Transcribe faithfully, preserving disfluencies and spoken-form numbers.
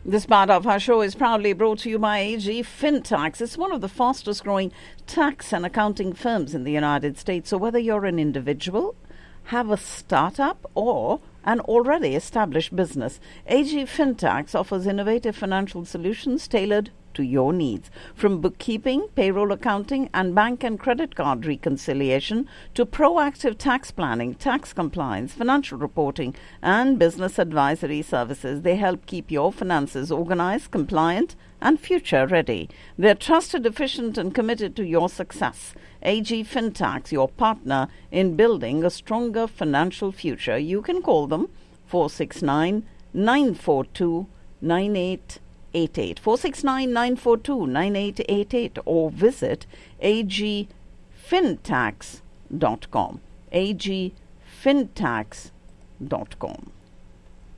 This part of our show is proudly brought to you by A G FinTax. It's one of the fastest growing tax and accounting firms in the United States. So whether you're an individual, have a startup, or an already established business, A G FinTax offers innovative financial solutions tailored to your needs. From bookkeeping, payroll accounting, and bank and credit card reconciliation to proactive tax planning, tax compliance, financial reporting, and business advisory services, they help keep your finances organized, compliant, and future ready. They're trusted, efficient, and committed to your success. A G FinTax, your partner in building a stronger financial future. You can call them four six nine, nine four two, nine eight eight eight, four six nine, nine four two, nine eight eight eight, or visit a g fintax dot com, a g fintax dot com.